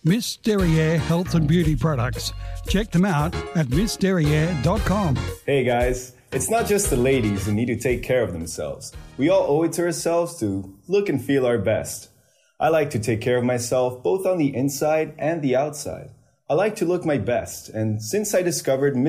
Miss Derriere Health and Beauty Products. Check them out at missderriere.com. Hey guys, it's not just the ladies who need to take care of themselves. We all owe it to ourselves to look and feel our best. I like to take care of myself both on the inside and the outside. I like to look my best, and since I discovered